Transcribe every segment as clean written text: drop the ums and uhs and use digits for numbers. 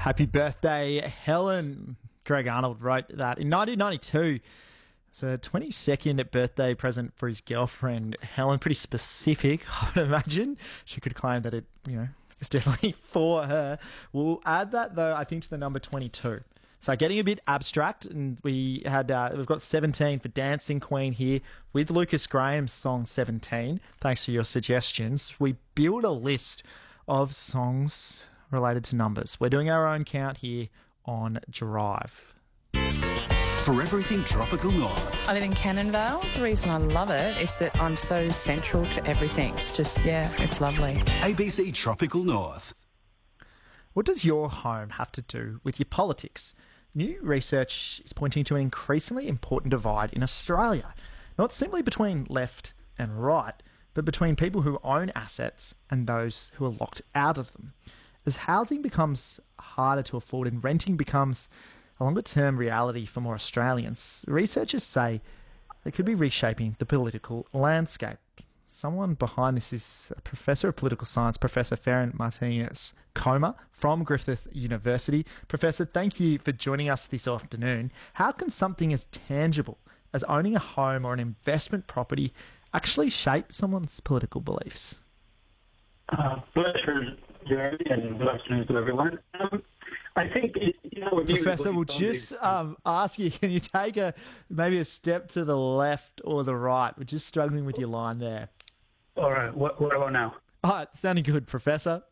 Happy birthday, Helen. Greg Arnold wrote that in 1992. It's a 22nd birthday present for his girlfriend, Helen. Pretty specific, I would imagine. She could claim that it's definitely for her. We'll add that, though, I think, to the number 22. So getting a bit abstract, and we've got 17 for Dancing Queen here with Lucas Graham's song 17. Thanks for your suggestions. We build a list of songs related to numbers. We're doing our own count here on Drive. For everything Tropical North. I live in Cannonvale. The reason I love it is that I'm so central to everything. It's just, it's lovely. ABC Tropical North. What does your home have to do with your politics? New research is pointing to an increasingly important divide in Australia, not simply between left and right, but between people who own assets and those who are locked out of them. As housing becomes harder to afford and renting becomes a longer-term reality for more Australians, researchers say they could be reshaping the political landscape. Someone behind this is a Professor of Political Science, Professor Farron Martinez-Coma from Griffith University. Professor, thank you for joining us this afternoon. How can something as tangible as owning a home or an investment property actually shape someone's political beliefs? Pleasure, Jerry, and good afternoon to everyone. I think, Professor, we'll just ask you, can you take maybe a step to the left or the right? We're just struggling with your line there. All right, what about now? It's sounding good, Professor.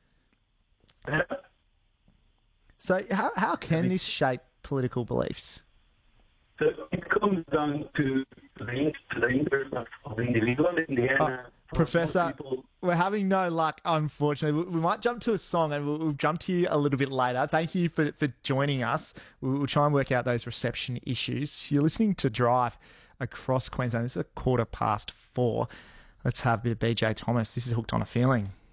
So how can this shape political beliefs? So it comes down to the interest of the individual in the end. Professor, we're having no luck, unfortunately. We might jump to a song and we'll jump to you a little bit later. Thank you for joining us. We'll try and work out those reception issues. You're listening to Drive across Queensland. This is 4:15. Let's have a bit of BJ Thomas. This is Hooked on a Feeling.